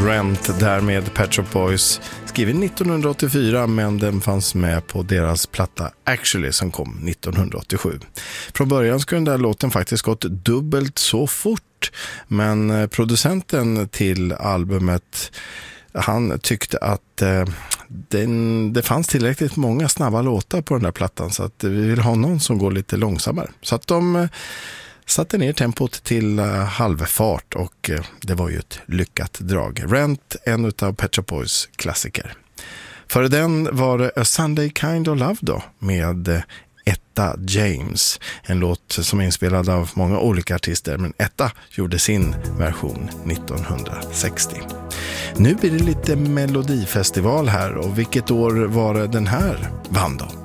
Rent där med Pet Shop Boys, skriven 1984, men den fanns med på deras platta Actually som kom 1987. Från början skulle den där låten faktiskt gått dubbelt så fort, men producenten till albumet, han tyckte att det fanns tillräckligt många snabba låtar på den där plattan, så att vi vill ha någon som går lite långsammare. Så att de satte ner tempot till halvfart, och det var ju ett lyckat drag. Rent, en utav Pet Shop Boys klassiker. Före den var det A Sunday Kind of Love då, med Etta James. En låt som är inspelad av många olika artister, men Etta gjorde sin version 1960. Nu blir det lite melodifestival här, och vilket år var det den här vann då?